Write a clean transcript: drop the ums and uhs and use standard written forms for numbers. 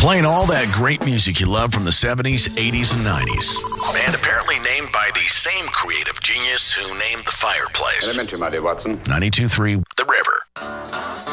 Playing all that great music you love from the 70s, 80s, and 90s. And apparently named by the same creative genius who named the fireplace. Elementary, my dear Watson. 92.3 The River.